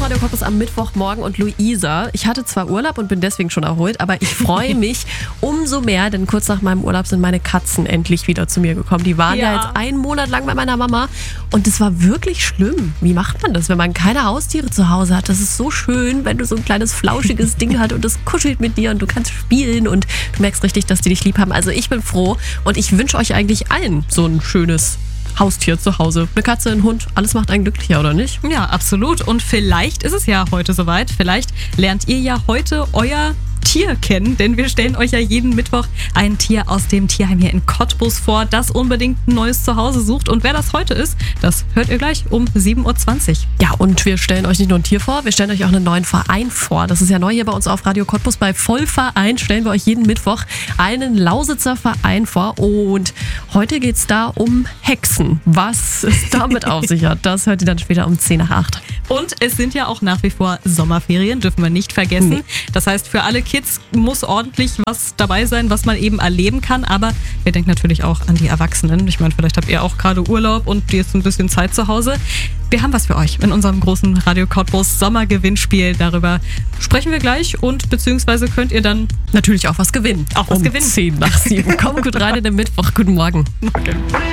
Radio Cottbus am Mittwochmorgen und Luisa. Ich hatte zwar Urlaub und bin deswegen schon erholt, aber ich freue mich umso mehr, denn kurz nach meinem Urlaub sind meine Katzen endlich wieder zu mir gekommen. Die waren ja jetzt einen Monat lang bei meiner Mama und es war wirklich schlimm. Wie macht man das, wenn man keine Haustiere zu Hause hat? Das ist so schön, wenn du so ein kleines flauschiges Ding hast und das kuschelt mit dir und du kannst spielen und du merkst richtig, dass die dich lieb haben. Also ich bin froh und ich wünsche euch eigentlich allen so ein schönes Haustier zu Hause. Eine Katze, ein Hund, alles macht einen glücklicher, oder nicht? Ja, absolut. Und vielleicht ist es ja heute soweit. Vielleicht lernt ihr ja heute euer Tier kennen, denn wir stellen euch ja jeden Mittwoch ein Tier aus dem Tierheim hier in Cottbus vor, das unbedingt ein neues Zuhause sucht. Und wer das heute ist, das hört ihr gleich um 7.20 Uhr. Ja, und wir stellen euch nicht nur ein Tier vor, wir stellen euch auch einen neuen Verein vor. Das ist ja neu hier bei uns auf Radio Cottbus. Bei Vollverein stellen wir euch jeden Mittwoch einen Lausitzer Verein vor. Und heute geht es da um Hexen. Was es damit auf sich hat, das hört ihr dann später um 10 nach 8. Und es sind ja auch nach wie vor Sommerferien, dürfen wir nicht vergessen. Nee. Das heißt, für alle Kids muss ordentlich was dabei sein, was man eben erleben kann. Aber wir denken natürlich auch an die Erwachsenen. Ich meine, vielleicht habt ihr auch gerade Urlaub und jetzt ein bisschen Zeit zu Hause. Wir haben was für euch in unserem großen Radio Cottbus Sommergewinnspiel. Darüber sprechen wir gleich und beziehungsweise könnt ihr dann natürlich auch was gewinnen. Auch was gewinnen. 10 nach 7. Kommt gut rein in den Mittwoch. Guten Morgen. Okay.